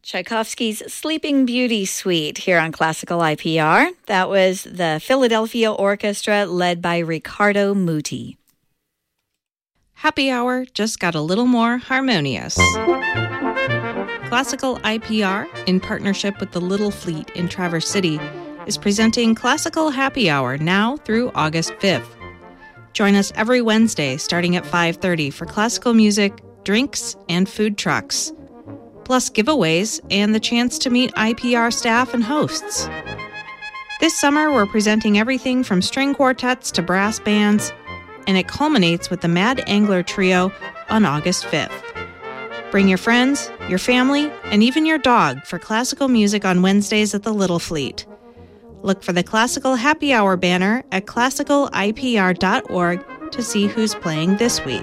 Tchaikovsky's Sleeping Beauty Suite here on Classical IPR. That was the Philadelphia Orchestra led by Riccardo Muti. Happy Hour just got a little more harmonious. Classical IPR, in partnership with the Little Fleet in Traverse City, is presenting Classical Happy Hour now through August 5th. Join us every Wednesday starting at 5:30 for classical music, drinks, and food trucks. Plus giveaways and the chance to meet IPR staff and hosts. This summer, we're presenting everything from string quartets to brass bands, and it culminates with the Mad Angler Trio on August 5th. Bring your friends, your family, and even your dog for classical music on Wednesdays at the Little Fleet. Look for the Classical Happy Hour banner at classicalipr.org to see who's playing this week.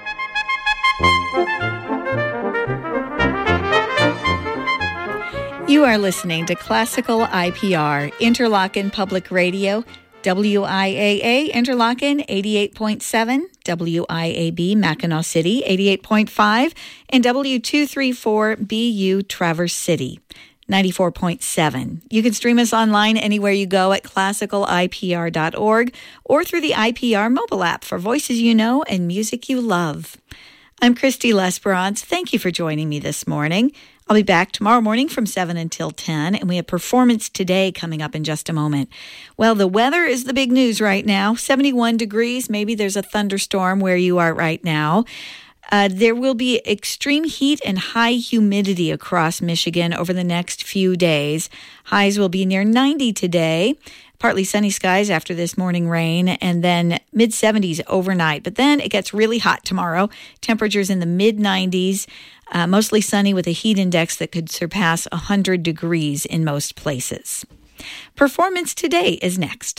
You are listening to Classical IPR, Interlochen Public Radio, WIAA Interlochen 88.7, WIAB Mackinac City 88.5, and W234BU Traverse City 94.7. You can stream us online anywhere you go at classicalipr.org or through the IPR mobile app for voices you know and music you love. I'm Christy Lesperance. Thank you for joining me this morning. I'll be back tomorrow morning from 7 until 10, and we have Performance Today coming up in just a moment. Well, the weather is the big news right now. 71 degrees. Maybe there's a thunderstorm where you are right now. There will be extreme heat and high humidity across Michigan over the next few days. Highs will be near 90 today. Partly sunny skies after this morning rain, and then mid-70s overnight. But then it gets really hot tomorrow. Temperatures in the mid-90s, mostly sunny with a heat index that could surpass 100 degrees in most places. Performance Today is next.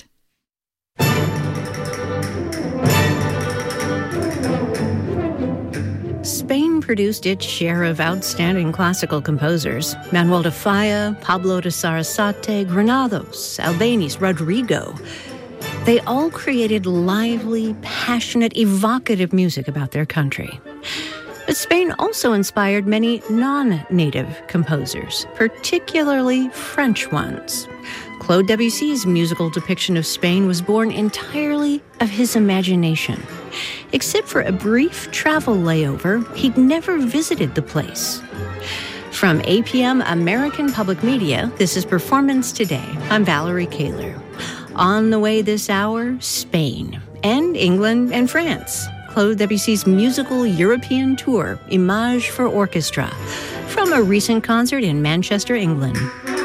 Spain produced its share of outstanding classical composers. Manuel de Falla, Pablo de Sarasate, Granados, Albéniz, Rodrigo. They all created lively, passionate, evocative music about their country. But Spain also inspired many non-native composers, particularly French ones. Claude Debussy's musical depiction of Spain was born entirely of his imagination. Except for a brief travel layover, he'd never visited the place. From APM American Public Media, this is Performance Today. I'm Valerie Kaler. On the way this hour, Spain and England and France. Claude Debussy's musical European tour, Images for Orchestra, from a recent concert in Manchester, England.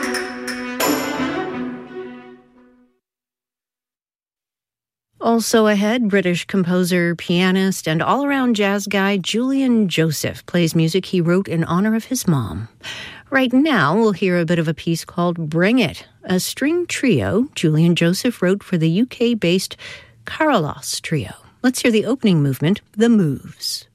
Also ahead, British composer, pianist, and all-around jazz guy Julian Joseph plays music he wrote in honor of his mom. Right now, we'll hear a bit of a piece called Bring It, a string trio Julian Joseph wrote for the UK-based Carlos Trio. Let's hear the opening movement, The Moves.